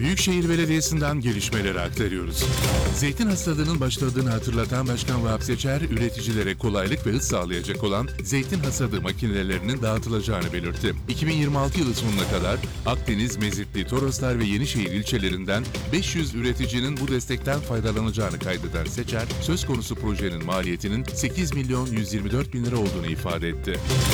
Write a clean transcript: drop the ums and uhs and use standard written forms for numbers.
Büyükşehir Belediyesi'nden gelişmeleri aktarıyoruz. Zeytin hasadının başladığını hatırlatan Başkan Vahap Seçer, üreticilere kolaylık ve hız sağlayacak olan zeytin hasadı makinelerinin dağıtılacağını belirtti. 2026 yılı sonuna kadar Akdeniz, Mezitli, Toroslar ve Yenişehir ilçelerinden 500 üreticinin bu destekten faydalanacağını kaydeden Seçer, söz konusu projenin maliyetinin 8 milyon 124 bin lira olduğunu ifade etti.